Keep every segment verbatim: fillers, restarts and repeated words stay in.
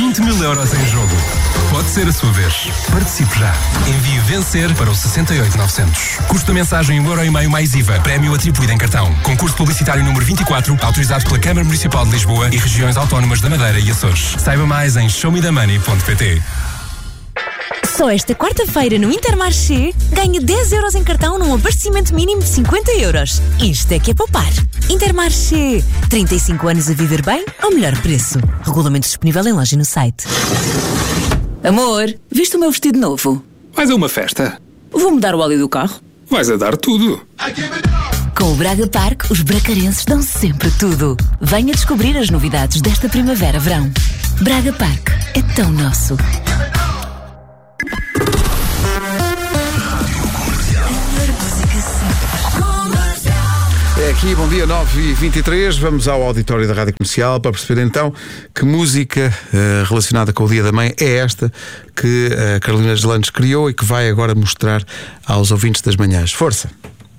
vinte mil euros em jogo. Pode ser a sua vez. Participe já. Envie vencer para o sessenta e oito novecentos. Custo da mensagem um euro e meio mais I V A. Prémio atribuído em cartão. Concurso publicitário número vinte e quatro, autorizado pela Câmara Municipal de Lisboa e regiões autónomas da Madeira e Açores. Saiba mais em show me the money ponto pt. Só esta quarta-feira no Intermarché ganhe dez euros em cartão num abastecimento mínimo de cinquenta euros. Isto é que é poupar. Intermarché. trinta e cinco anos a viver bem ao melhor preço. Regulamento disponível em loja e no site. Amor, viste o meu vestido novo? Vais a uma festa? Vou mudar o óleo do carro? Vais a dar tudo. Com o Braga Park, os bracarenses dão sempre tudo. Venha descobrir as novidades desta primavera-verão. Braga Park é tão nosso. É aqui, bom dia, nove e vinte e três. Vamos ao auditório da Rádio Comercial para perceber então que música uh, relacionada com o Dia da Mãe é esta que a Carolina Deslandes criou e que vai agora mostrar aos ouvintes das manhãs. Força!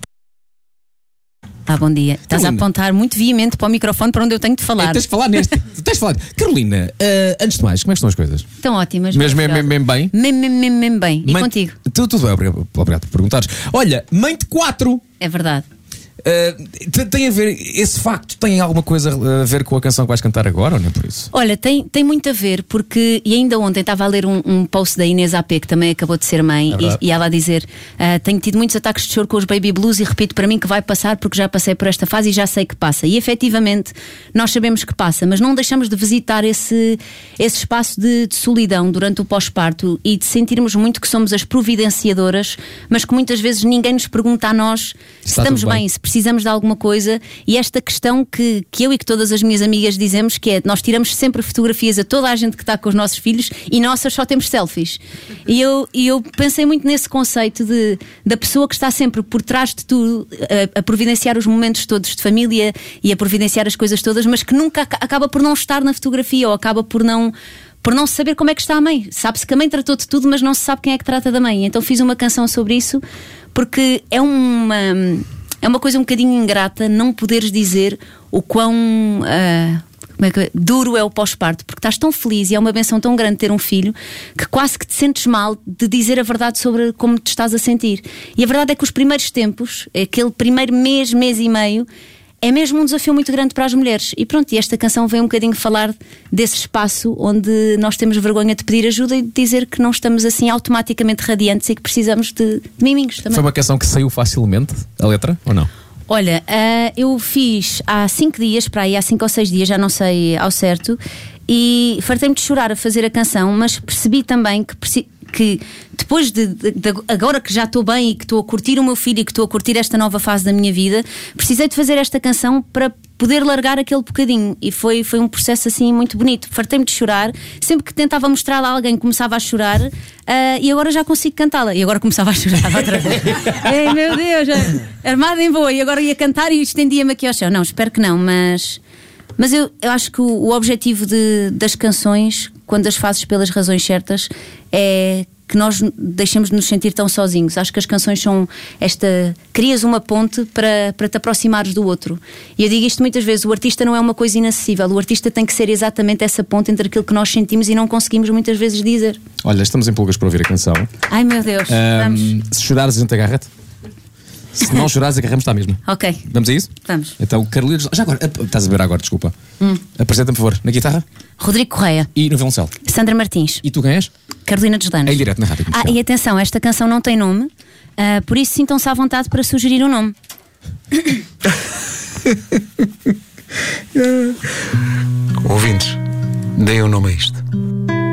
Ah, bom dia. Estás a apontar muito veemente para o microfone para onde eu tenho de falar. É, tens de falar neste. tens de falar. Carolina, uh, antes de mais, como é que estão as coisas? Estão ótimas. Mesmo mesmo mesmo bem? Mesmo mesmo mesmo mesmo bem. E mãe, contigo? Tudo, tudo bem, obrigado, obrigado por perguntares. Olha, mãe de quatro. É verdade. Uh, tem a ver, esse facto tem alguma coisa a ver com a canção que vais cantar agora ou não é por isso? Olha, tem, tem muito a ver porque, e ainda ontem estava a ler um, um post da Inês A P, que também acabou de ser mãe, é e, e ela a dizer uh, tenho tido muitos ataques de choro com os baby blues e repito para mim que vai passar porque já passei por esta fase e já sei que passa, e efetivamente nós sabemos que passa, mas não deixamos de visitar esse, esse espaço de, de solidão durante o pós-parto e de sentirmos muito que somos as providenciadoras, mas que muitas vezes ninguém nos pergunta a nós se Está estamos bem. bem, se precisamos de alguma coisa, e esta questão que, que eu e que todas as minhas amigas dizemos, que é, nós tiramos sempre fotografias a toda a gente que está com os nossos filhos e nossas só temos selfies. E eu, e eu pensei muito nesse conceito de, da pessoa que está sempre por trás de tudo, a, a providenciar os momentos todos de família e a providenciar as coisas todas, mas que nunca acaba por não estar na fotografia ou acaba por não por não saber como é que está a mãe. Sabe-se que a mãe tratou de tudo, mas não se sabe quem é que trata da mãe. Então fiz uma canção sobre isso, porque é uma é uma coisa um bocadinho ingrata não poderes dizer o quão uh, como é que, duro é o pós-parto, porque estás tão feliz e é uma benção tão grande ter um filho que quase que te sentes mal de dizer a verdade sobre como te estás a sentir. E a verdade é que os primeiros tempos, aquele primeiro mês, mês e meio, é mesmo um desafio muito grande para as mulheres. E pronto, e esta canção vem um bocadinho falar desse espaço onde nós temos vergonha de pedir ajuda e de dizer que não estamos assim automaticamente radiantes e que precisamos de, de miminhos também. Foi uma canção que saiu facilmente, a letra, ou não? Olha, uh, eu fiz há cinco dias, para aí há cinco ou seis dias, já não sei ao certo, e fartei-me de chorar a fazer a canção, mas percebi também que... Preci- que depois de, de, de agora que já estou bem e que estou a curtir o meu filho e que estou a curtir esta nova fase da minha vida, precisei de fazer esta canção para poder largar aquele bocadinho, e foi, foi um processo assim muito bonito. Fartei-me de chorar, sempre que tentava mostrar-la a alguém começava a chorar, uh, e agora já consigo cantá-la, e agora começava a chorar outra vez. Ei, meu Deus, armada em boa, e agora ia cantar e estendia-me aqui ao chão. Não, espero que não, mas... Mas eu, eu acho que o, o objetivo de, das canções, quando as fazes pelas razões certas, é que nós deixemos de nos sentir tão sozinhos. Acho que as canções são esta... Crias uma ponte para, para te aproximares do outro. E eu digo isto muitas vezes, o artista não é uma coisa inacessível. O artista tem que ser exatamente essa ponte entre aquilo que nós sentimos e não conseguimos muitas vezes dizer. Olha, estamos em pulgas para ouvir a canção. Ai meu Deus, um, vamos. Se chorares, a gente agarra-te. Se não chorares, agarramos-te à mesma. Ok. Vamos a isso? Vamos. Então, Carolina, já agora, estás a ver agora, desculpa. Hum. Apresenta-me, por favor, na guitarra. Rodrigo Correia. E no violoncelo. Sandra Martins. E tu quem és? Carolina Deslandes. Em direto na Rádio Ah, Comercial. e atenção, esta canção não tem nome, uh, por isso sintam-se à vontade para sugerir um nome. Ouvintes, deem um nome a isto.